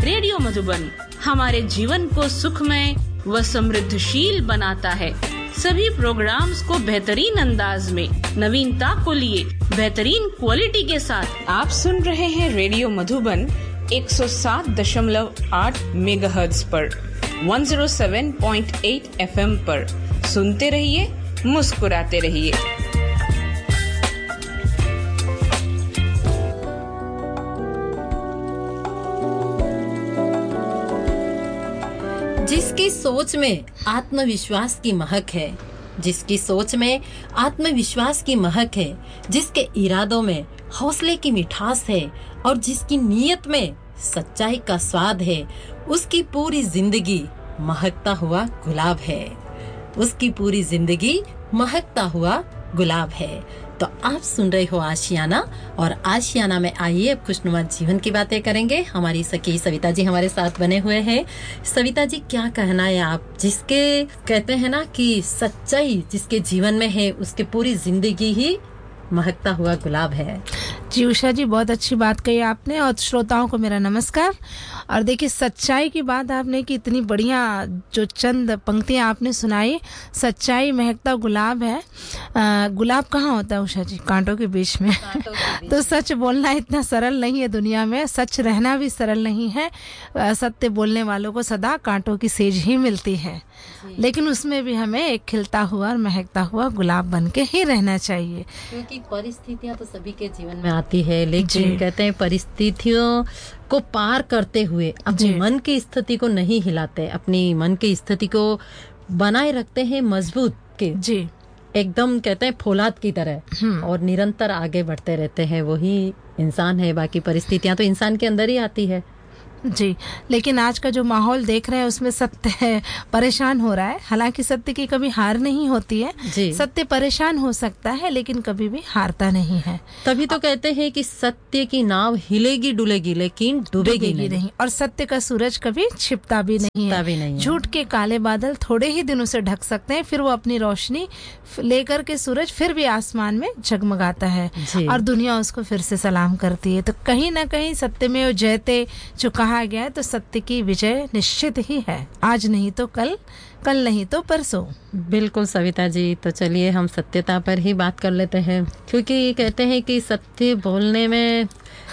Radio Madhuban हमारे जीवन को सुखमय व समृद्धशील बनाता है। सभी प्रोग्राम्स को बेहतरीन अंदाज में नवीनता को लिए बेहतरीन क्वालिटी के साथ आप सुन रहे हैं रेडियो मधुबन 107.8 मेगाहर्ट्ज पर 107.8 FM पर। सुनते रहिए, मुस्कुराते रहिए। जिसकी सोच में आत्मविश्वास की महक है, जिसकी सोच में आत्मविश्वास की महक है, जिसके इरादों में हौसले की मिठास है और जिसकी नीयत में सच्चाई का स्वाद है, उसकी पूरी जिंदगी महकता हुआ गुलाब है। उसकी पूरी जिंदगी महकता हुआ गुलाब है। तो आप सुन रहे हो आशियाना, और आशियाना में आइए अब खुशनुमा जीवन की बातें करेंगे। हमारी सखी सविता जी हमारे साथ बने हुए हैं। सविता जी, क्या कहना है आप, जिसके कहते हैं ना कि सच्चाई जिसके जीवन में है उसकी पूरी जिंदगी ही महकता हुआ गुलाब है। जी उषा जी, बहुत अच्छी बात कही आपने, और श्रोताओं को मेरा नमस्कार। और देखिए, सच्चाई की बात आपने की, इतनी बढ़िया जो चंद पंक्तियां आपने सुनाई। सच्चाई महकता गुलाब है। गुलाब कहाँ होता है उषा जी? कांटों के बीच में। तो सच बोलना इतना सरल नहीं है दुनिया में, सच रहना भी सरल नहीं है। सत्य बोलने वालों को सदा कांटों की सेज ही मिलती है, लेकिन उसमें भी हमें एक खिलता हुआ और महकता हुआ गुलाब बन के ही रहना चाहिए। क्योंकि परिस्थितियां तो सभी के जीवन में आती है, लेकिन कहते हैं परिस्थितियों को पार करते हुए अपने मन की स्थिति को नहीं हिलाते, अपनी मन की स्थिति को बनाए रखते हैं मजबूत के जी, एकदम कहते हैं फौलाद की तरह, और निरंतर आगे बढ़ते रहते हैं। वही इंसान है। बाकी परिस्थितियां तो इंसान के अंदर ही आती है। जी, लेकिन आज का जो माहौल देख रहे हैं उसमें सत्य परेशान हो रहा है। हालांकि सत्य की कभी हार नहीं होती है। सत्य परेशान हो सकता है, लेकिन कभी भी हारता नहीं है। तभी तो कहते हैं कि सत्य की नाव हिलेगी डुलेगी, लेकिन डूबेगी नहीं। और सत्य का सूरज कभी छिपता भी नहीं है। झूठ के काले बादल थोड़े ही दिन उसे ढक सकते हैं, फिर वो अपनी रोशनी लेकर के सूरज फिर भी आसमान में जगमगाता है और दुनिया उसको फिर से सलाम करती है। तो कहीं ना कहीं सत्य में जयते जो कहा गया है, तो सत्य की विजय निश्चित ही है। आज नहीं तो कल, कल नहीं तो परसों। बिल्कुल सविता जी, तो चलिए हम सत्यता पर ही बात कर लेते हैं, क्योंकि कहते हैं कि सत्य बोलने में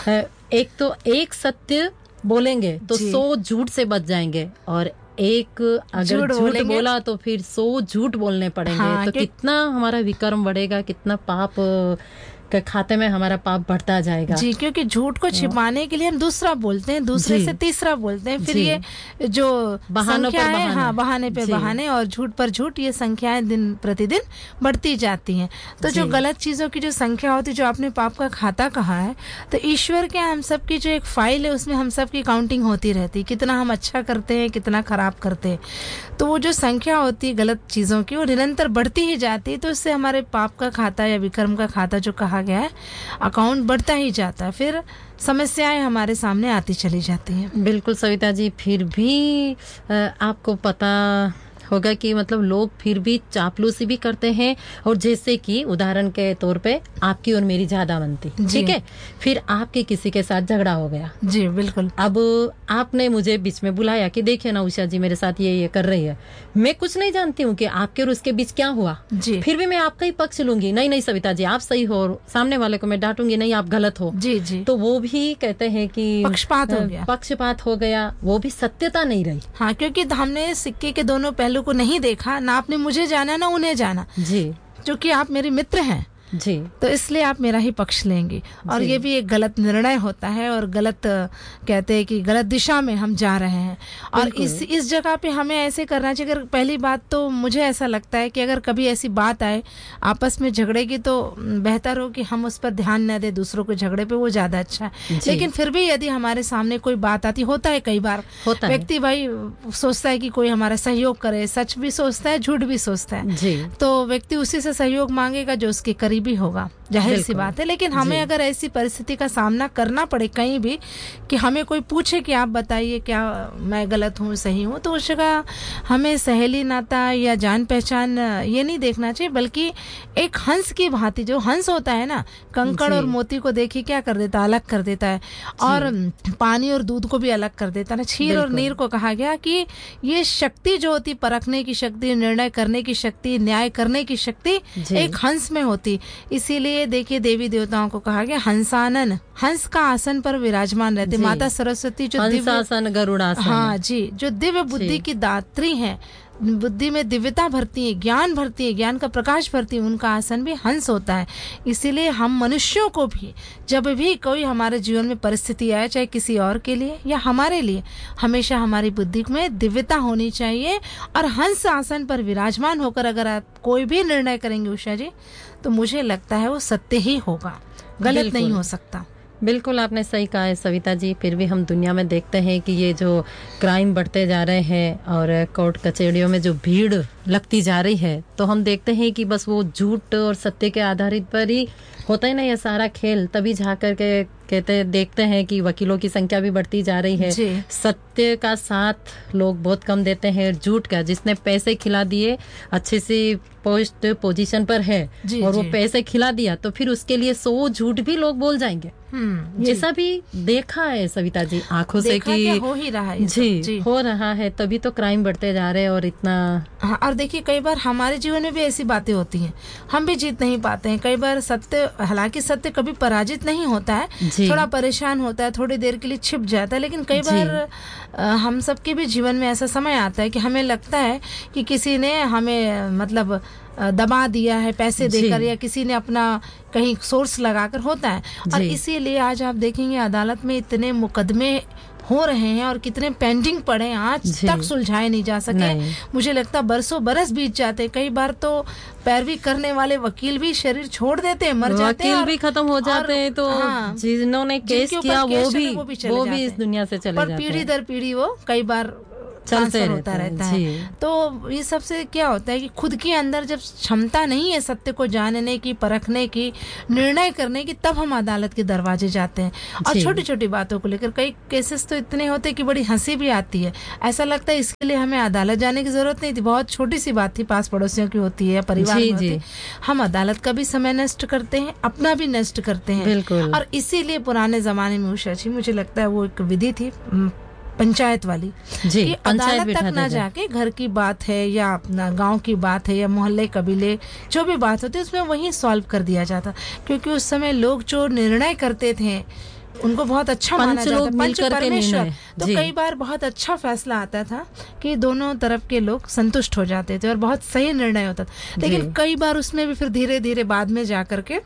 एक सत्य बोलेंगे तो 100 झूठ से बच जाएंगे, और एक अगर झूठ बोला तो फिर 100 झूठ बोलने पड़ेंगे। तो कितना हमारा विक्रम बढ़ेगा, कितना पाप के खाते में हमारा पाप बढ़ता जाएगा। जी, क्योंकि झूठ को छिपाने के लिए हम दूसरा बोलते हैं, दूसरे से तीसरा बोलते हैं, फिर ये जो बहानों पर बहाने, हाँ, बहाने पे बहाने और झूठ पर झूठ, ये संख्याएं दिन प्रतिदिन बढ़ती जाती हैं। तो जो गलत चीजों की जो संख्या होती है, जो आपने पाप का खाता कहा है, तो ईश्वर के हम सब की जो एक फाइल है उसमें हम सब की काउंटिंग होती रहती है, कितना हम अच्छा करते हैं, कितना खराब करते हैं। तो वो जो संख्या होती है गलत चीजों की, वो निरंतर बढ़ती ही जाती है। तो इससे हमारे पाप का खाता या विक्रम का खाता जो कहा गया है, अकाउंट बढ़ता ही जाता है, फिर समस्याएं हमारे सामने आती चली जाती हैं। बिल्कुल सविता जी, फिर भी आपको पता होगा कि मतलब लोग फिर भी चापलूसी भी करते हैं, और जैसे कि उदाहरण के तौर पे आपकी और मेरी ज्यादा बनती, ठीक है, फिर आपके किसी के साथ झगड़ा हो गया। जी बिल्कुल। अब आपने मुझे बीच में बुलाया कि देखिए ना उषा जी मेरे साथ ये कर रही है, मैं कुछ नहीं जानती हूँ कि आपके और उसके बीच क्या हुआ, फिर भी मैं आपका ही पक्ष लूंगी, नहीं सविता जी आप सही हो, सामने वाले को मैं डांटूंगी, नहीं आप गलत हो। जी। तो वो भी कहते हैं कि पक्षपात हो गया, वो भी सत्यता नहीं रही। हाँ, क्योंकि हमने सिक्के के दोनों पहलू को नहीं देखा, ना आपने मुझे जाना ना उन्हें जाना जी, क्योंकि आप मेरे मित्र हैं जी, तो इसलिए आप मेरा ही पक्ष लेंगे। और ये भी एक गलत निर्णय होता है, और गलत कहते हैं कि गलत दिशा में हम जा रहे हैं। और इस जगह पे हमें ऐसे करना चाहिए। अगर पहली बात तो मुझे ऐसा लगता है कि अगर कभी ऐसी बात आए आपस में झगड़े की, तो बेहतर हो कि हम उस पर ध्यान न दें, दूसरों के झगड़े पे, वो ज्यादा अच्छा है। लेकिन फिर भी यदि हमारे सामने कोई बात आती, होता है कई बार, व्यक्ति भाई सोचता है कि कोई हमारा सहयोग करे, सच भी सोचता है, झूठ भी सोचता है, तो व्यक्ति उसी से सहयोग मांगेगा जो उसके करीबी भी होगा, जाहिर सी बात है। लेकिन हमें अगर ऐसी परिस्थिति का सामना करना पड़े कहीं भी कि हमें कोई पूछे कि आप बताइए क्या मैं गलत हूँ सही हूँ, तो उस जगह हमें सहेली नाता या जान पहचान ये नहीं देखना चाहिए, बल्कि एक हंस की भांति, जो हंस होता है ना, कंकड़ और मोती को देखिए क्या कर देता है, अलग कर देता है, और पानी और दूध को भी अलग कर देता है ना। क्षीर और नीर को कहा गया कि ये शक्ति जो होती, परखने की शक्ति, निर्णय करने की शक्ति, न्याय करने की शक्ति एक हंस में होती। इसीलिए देखिए देवी देवताओं को कहा गया हंसानन, हंस का आसन पर विराजमान रहते। माता सरस्वती जो हंसासन गरुड़ासन, हाँ जी, जो दिव्य बुद्धि की दात्री हैं, बुद्धि में दिव्यता भरती है, ज्ञान भरती है, ज्ञान का प्रकाश भरती है, उनका आसन भी हंस होता है। इसीलिए हम मनुष्यों को भी जब भी कोई हमारे जीवन में परिस्थिति आए, चाहे किसी और के लिए या हमारे लिए, हमेशा हमारी बुद्धि में दिव्यता होनी चाहिए। और हंस आसन पर विराजमान होकर अगर आप कोई भी निर्णय करेंगे उषा जी, तो मुझे लगता है वो सत्य ही होगा, गलत नहीं हो सकता। बिल्कुल आपने सही कहा है सविता जी। फिर भी हम दुनिया में देखते हैं कि ये जो क्राइम बढ़ते जा रहे हैं और कोर्ट कचहरियों में जो भीड़ लगती जा रही है, तो हम देखते हैं कि बस वो झूठ और सत्य के आधारित पर ही होता है ना ये सारा खेल। तभी जा करके देखते हैं कि वकीलों की संख्या भी बढ़ती जा रही है, सत्य का साथ लोग बहुत कम देते हैं, झूठ का, जिसने पैसे खिला दिए, अच्छे से पोस्ट पोजीशन पर है और वो पैसे खिला दिया, तो फिर उसके लिए 100 झूठ भी लोग बोल जाएंगे। ये सब भी देखा है सविता जी आंखों से कि हो ही रहा है, जी हो रहा है, तभी तो क्राइम बढ़ते जा रहे हैं और इतना। हाँ, और देखिए कई बार हमारे जीवन में भी ऐसी बातें होती हैं, हम भी जीत नहीं पाते हैं। कई बार सत्य, हालांकि सत्य कभी पराजित नहीं होता है, थोड़ा परेशान होता है, थोड़ी देर के लिए छिप जाता है, लेकिन कई बार हम सबके भी जीवन में ऐसा समय आता है कि हमें लगता है कि किसी ने हमें मतलब दबा दिया है पैसे देकर, या किसी ने अपना कहीं सोर्स लगाकर, होता है। और इसीलिए आज आप देखेंगे अदालत में इतने मुकदमे हो रहे हैं और कितने पेंडिंग पड़े हैं, आज तक सुलझाए नहीं जा सके। मुझे लगता है बरसों बरस बीत जाते हैं। कई बार तो पैरवी करने वाले वकील भी शरीर छोड़ देते हैं, मर जाते हैं, वकील भी खत्म हो जाते हैं। तो जिन्होंने केस किया वो भी इस दुनिया से चले जाते हैं, और पीढ़ी दर पीढ़ी वो कई बार चलते रहता है। तो ये सबसे क्या होता है कि खुद के अंदर जब क्षमता नहीं है सत्य को जानने की, परखने की, निर्णय करने की, तब हम अदालत के दरवाजे जाते हैं। और छोटी छोटी बातों को लेकर कई केसेस तो इतने होते हैं कि बड़ी हंसी भी आती है। ऐसा लगता है इसके लिए हमें अदालत जाने की जरूरत नहीं थी, बहुत छोटी सी बात थी, पास पड़ोसियों की होती है, परिवार में होती है। हम अदालत का भी समय नष्ट करते हैं, अपना भी नष्ट करते हैं। और इसीलिए पुराने जमाने में उषा जी, मुझे लगता है वो एक विधि थी पंचायत वाली, कि अदालत तक ना जाके घर की बात है या अपना गांव की बात है या मोहल्ले कबीले जो भी बात होती है उसमें वही सॉल्व कर दिया जाता। क्योंकि उस समय लोग जो निर्णय करते थे उनको बहुत अच्छा माना जाता, पंच परमेश्वर। तो कई बार बहुत अच्छा फैसला आता था कि दोनों तरफ के लोग संतुष्ट हो जाते थे और बहुत सही निर्णय होता था। लेकिन कई बार उसमें भी फिर धीरे धीरे बाद में जाकर के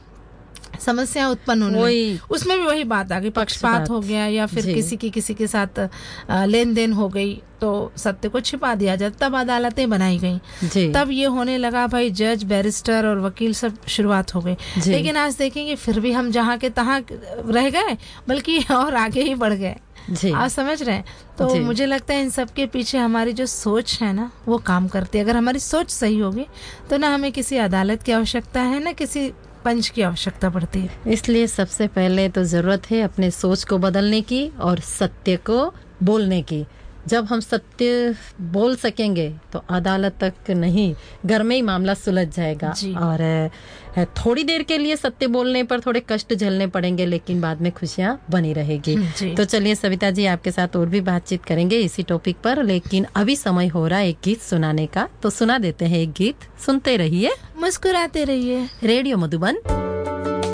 समस्या उत्पन्न होने लगी, उसमें भी वही बात आ गई, पक्षपात हो गया या फिर किसी के साथ लेन देन हो गई, तो सत्य को छिपा दिया जाता। तब अदालतें बनाई गई, तब ये होने लगा भाई जज, बैरिस्टर और वकील सब शुरुआत हो गई। लेकिन आज देखेंगे फिर भी हम जहाँ के तहाँ रह गए, बल्कि और आगे ही बढ़ गए। आप समझ रहे हैं? तो मुझे लगता है इन सब के पीछे हमारी जो सोच है ना वो काम करती है। अगर हमारी सोच सही होगी तो ना हमें किसी अदालत की आवश्यकता है ना किसी पंच की आवश्यकता पड़ती है। इसलिए सबसे पहले तो जरूरत है अपने सोच को बदलने की और सत्य को बोलने की। जब हम सत्य बोल सकेंगे तो अदालत तक नहीं, घर में ही मामला सुलझ जाएगा। और थोड़ी देर के लिए सत्य बोलने पर थोड़े कष्ट झेलने पड़ेंगे, लेकिन बाद में खुशियां बनी रहेगी। तो चलिए सविता जी, आपके साथ और भी बातचीत करेंगे इसी टॉपिक पर, लेकिन अभी समय हो रहा है एक गीत सुनाने का, तो सुना देते हैं एक गीत। सुनते रहिए, मुस्कुराते रहिए। रेडियो मधुबन